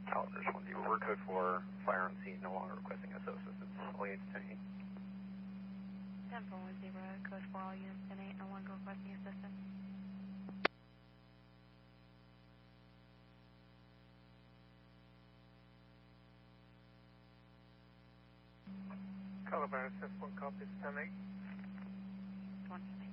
Tower 1, we're code 4, fire on scene, no longer requesting SO assistance. All units 10-8. 10-410, code 4, all units 10-8, no longer requesting assistance. Calaveras 10-4, copies 10-8. 1-8.